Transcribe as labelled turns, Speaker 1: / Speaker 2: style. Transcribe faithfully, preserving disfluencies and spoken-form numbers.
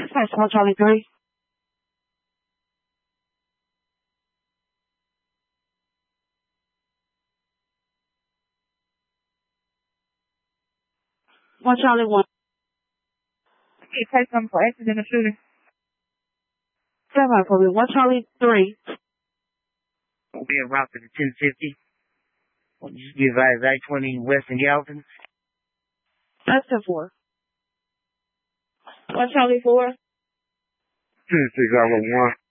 Speaker 1: Dispatch, one Charlie three. One Charlie one.
Speaker 2: Hey, take something for accident or shooting.
Speaker 1: Seven for me. One Charlie three.
Speaker 3: We'll be en route to the ten fifty. We'll just be advised I twenty West and Galvin.
Speaker 1: That's ten four.
Speaker 2: One Charlie four.
Speaker 3: Ten six, I one.